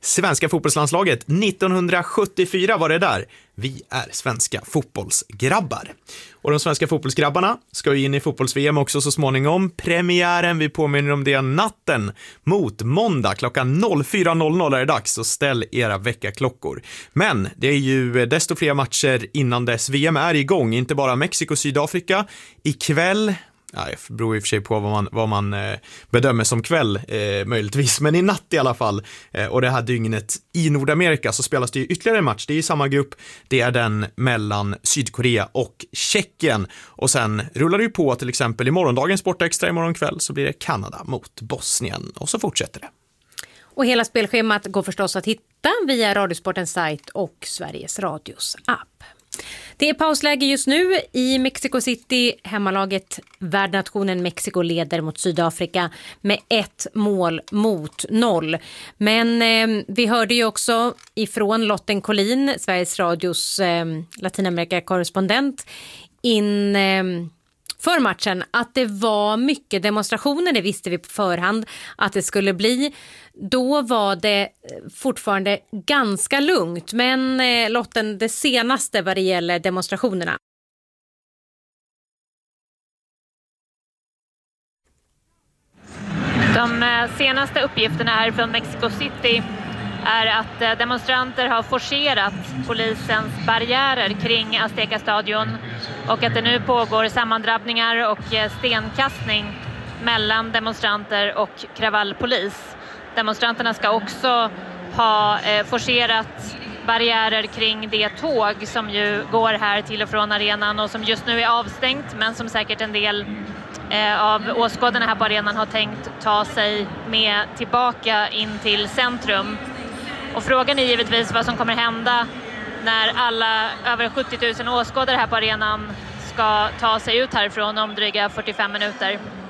svenska fotbollslandslaget. 1974 var det där. Vi är svenska fotbollsgrabbar. Och de svenska fotbollsgrabbarna ska ju in i fotbolls-VM också så småningom. Premiären, vi påminner om det, natten mot måndag klockan 04.00 är det dags, så ställ era väckarklockor. Men det är ju desto fler matcher innan dess. VM är igång, inte bara Mexiko och Sydafrika. Ikväll, det beror i och för sig på vad man bedömer som kväll möjligtvis, men i natt i alla fall, och det här dygnet i Nordamerika så spelas det ju ytterligare en match. Det är i samma grupp, det är den mellan Sydkorea och Tjeckien, och sen rullar det ju på till exempel i morgondagens Sportextra imorgon kväll så blir det Kanada mot Bosnien, och så fortsätter det. Och hela spelschemat går förstås att hitta via Radiosportens sajt och Sveriges Radios app. Det är pausläge just nu i Mexico City. Hemmalaget värdnationen Mexiko leder mot Sydafrika med 1-0. Men vi hörde ju också ifrån Lotten Collin, Sveriges Radios Latinamerika-korrespondent, för matchen att det var mycket demonstrationer, det visste vi på förhand att det skulle bli. Då var det fortfarande ganska lugnt, men Lotten, det senaste vad det gäller demonstrationerna. De senaste uppgifterna här från Mexico City är att demonstranter har forcerat polisens barriärer kring Azteca-stadion och att det nu pågår sammandrabbningar och stenkastning mellan demonstranter och kravallpolis. Demonstranterna ska också ha forcerat barriärer kring det tåg som ju går här till och från arenan och som just nu är avstängt, men som säkert en del av åskådarna här på arenan har tänkt ta sig med tillbaka in till centrum. Och frågan är givetvis vad som kommer hända när alla över 70 000 åskådare här på arenan ska ta sig ut härifrån om dryga 45 minuter.